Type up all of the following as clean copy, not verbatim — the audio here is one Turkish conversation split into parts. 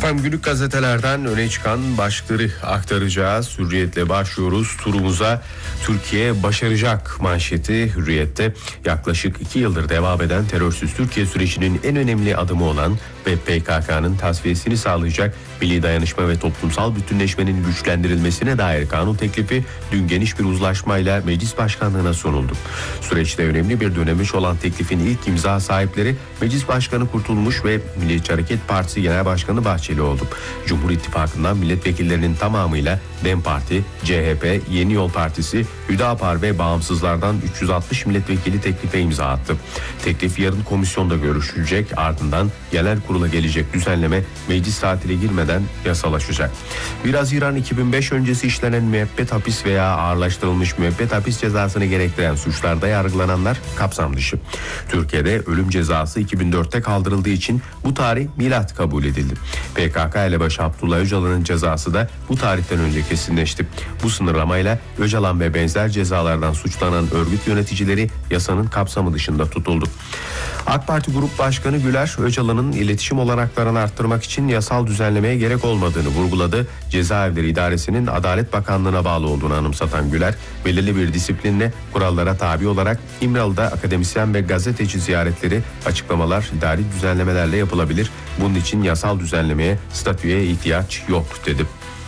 Efendim günlük gazetelerden öne çıkan başlıkları aktaracağız. Hürriyetle başlıyoruz turumuza. Türkiye başaracak manşeti Hürriyet'te. Yaklaşık 2 yıldır devam eden terörsüz Türkiye sürecinin en önemli adımı olan ve PKK'nın tasfiyesini sağlayacak milli dayanışma ve toplumsal bütünleşmenin güçlendirilmesine dair kanun teklifi dün geniş bir uzlaşmayla meclis başkanlığına sunuldu. Süreçte önemli bir dönemiş olan teklifin ilk imza sahipleri Meclis Başkanı Kurtulmuş ve Milliyetçi Hareket Partisi Genel Başkanı Bahçeli oldu. Cumhur İttifakı'ndan milletvekillerinin tamamıyla DEM Parti, CHP, Yeni Yol Partisi, Hüdapar ve Bağımsızlardan 360 milletvekili teklife imza attı. Teklif yarın komisyonda görüşülecek, ardından genel kurula gelecek düzenleme meclis tatile girmeden yasalaşacak. 1 Haziran 2005 öncesi işlenen müebbet hapis veya ağırlaştırılmış müebbet hapis cezasını gerektiren suçlarda yargılananlar kapsam dışı. Türkiye'de ölüm cezası 2004'te kaldırıldığı için bu tarih milat kabul edildi. PKK elebaşı Abdullah Öcalan'ın cezası da bu tarihten önce kesinleşti. Bu sınırlamayla Öcalan ve benzer cezalardan suçlanan örgüt yöneticileri yasanın kapsamı dışında tutuldu. AK Parti Grup Başkanı Güler, Öcalan'ın iletişim olanaklarını arttırmak için yasal düzenlemeye gerek olmadığını vurguladı. Cezaevleri İdaresi'nin Adalet Bakanlığı'na bağlı olduğunu anımsatan Güler, belirli bir disiplinle kurallara tabi olarak İmralı'da akademisyen ve gazeteci ziyaretleri, açıklamalar idari düzenlemelerle yapılabilir. Bunun için yasal düzenlemeye, statüye ihtiyaç yok dedi.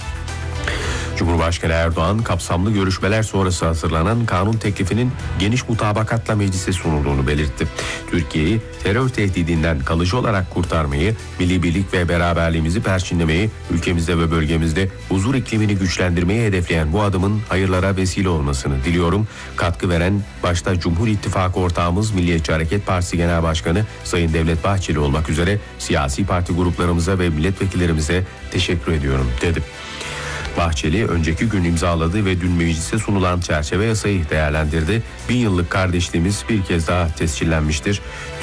Cumhurbaşkanı Erdoğan kapsamlı görüşmeler sonrası hazırlanan kanun teklifinin geniş mutabakatla meclise sunulduğunu belirtti. Türkiye'yi terör tehdidinden kalıcı olarak kurtarmayı, milli birlik ve beraberliğimizi perçinlemeyi, ülkemizde ve bölgemizde huzur iklimini güçlendirmeyi hedefleyen bu adımın hayırlara vesile olmasını diliyorum. Katkı veren başta Cumhur İttifakı ortağımız Milliyetçi Hareket Partisi Genel Başkanı Sayın Devlet Bahçeli olmak üzere siyasi parti gruplarımıza ve milletvekillerimize teşekkür ediyorum dedi. Bahçeli önceki gün imzaladığı ve dün meclise sunulan çerçeve yasayı değerlendirdi. 1000 yıllık kardeşliğimiz bir kez daha tescillenmiştir.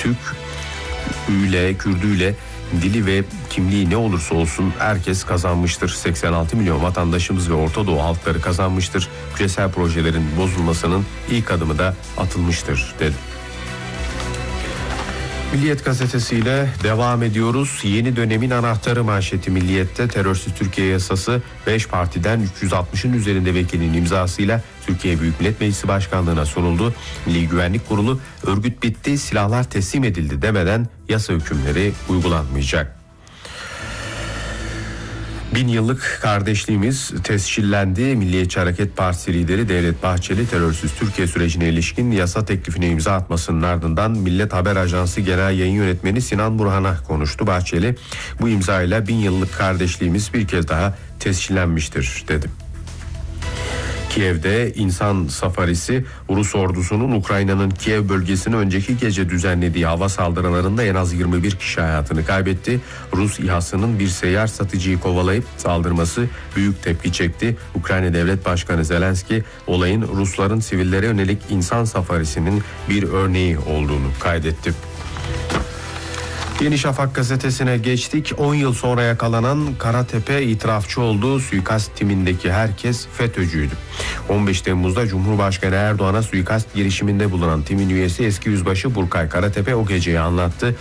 Türk'üyle, Kürdüyle, dili ve kimliği ne olursa olsun herkes kazanmıştır. 86 milyon vatandaşımız ve Orta Doğu halkları kazanmıştır. Küresel projelerin bozulmasının ilk adımı da atılmıştır dedi. Milliyet gazetesiyle devam ediyoruz. Yeni dönemin anahtarı manşeti Milliyet'te terörsüz Türkiye yasası 5 partiden 360'ın üzerinde vekilin imzasıyla Türkiye Büyük Millet Meclisi Başkanlığı'na sunuldu. Milli Güvenlik Kurulu örgüt bitti, silahlar teslim edildi demeden yasa hükümleri uygulanmayacak. 1000 yıllık kardeşliğimiz tescillendi. Milliyetçi Hareket Partisi lideri Devlet Bahçeli terörsüz Türkiye sürecine ilişkin yasa teklifine imza atmasının ardından Millet Haber Ajansı Genel Yayın Yönetmeni Sinan Burhan'a konuştu. Bahçeli, bu imzayla 1000 yıllık kardeşliğimiz bir kez daha tescillenmiştir dedi. Kiev'de insan safarisi, Rus ordusunun Ukrayna'nın Kiev bölgesine önceki gece düzenlediği hava saldırılarında en az 21 kişi hayatını kaybetti. Rus İHA'sının bir seyyar satıcıyı kovalayıp saldırması büyük tepki çekti. Ukrayna Devlet Başkanı Zelenski, olayın Rusların sivillere yönelik insan safarisinin bir örneği olduğunu kaydetti. Yeni Şafak gazetesine geçtik. 10 yıl sonra yakalanan Karatepe itirafçı oldu. Suikast timindeki herkes FETÖ'cüydü. 15 Temmuz'da Cumhurbaşkanı Erdoğan'a suikast girişiminde bulunan timin üyesi eski yüzbaşı Burkay Karatepe o geceyi anlattı.